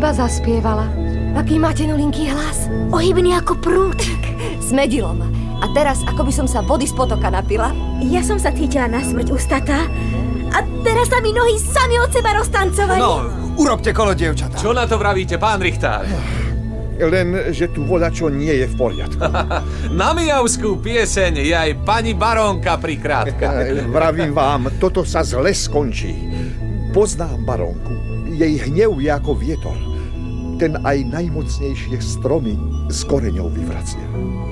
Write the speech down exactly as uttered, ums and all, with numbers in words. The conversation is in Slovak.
iba zaspievala. Aký máte nulinký hlas? Ohybný ako prútik. Smedilo ma. A teraz, ako by som sa vody z potoka napila. Ja som sa cítila na smrť ústatá. A teraz sa mi nohy sami od seba roztancovali. No, urobte kolo, dievčatá. Čo na to vravíte, pán Richtár? Len, že tu voľačo nie je v poriadku. Na mijavskú pieseň je aj pani barónka prikrátka. Vravím vám, toto sa zle skončí. Poznám barónku. Jej hnev je ako vietor. Ten aj najmocnejšie stromy s koreňou vyvracia.